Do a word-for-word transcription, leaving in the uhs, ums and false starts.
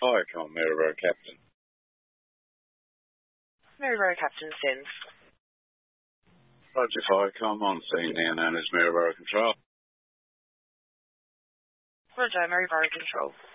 Hi, come Maryborough Captain. Maryborough Captain sends. Roger, hi, come on scene now known as Maryborough Control. Roger, Maryborough Control.